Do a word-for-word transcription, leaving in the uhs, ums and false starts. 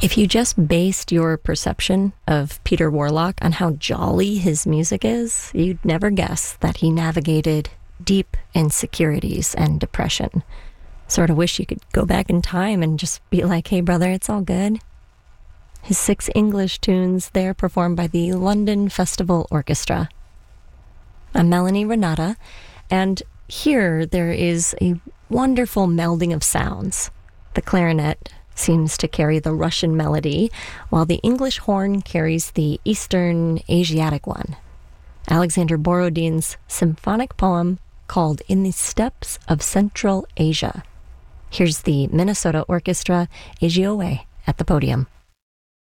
If you just based your perception of Peter Warlock on how jolly his music is, you'd never guess that he navigated deep insecurities and depression. Sort of wish you could go back in time and just be like, hey, brother, it's all good. His six English tunes, they're performed by the London Festival Orchestra. I'm Melanie Renata, and here there is a wonderful melding of sounds. The clarinet seems to carry the Russian melody, while the English horn carries the Eastern Asiatic one. Alexander Borodin's symphonic poem called In the Steppes of Central Asia. Here's the Minnesota Orchestra, A G O A, at the podium.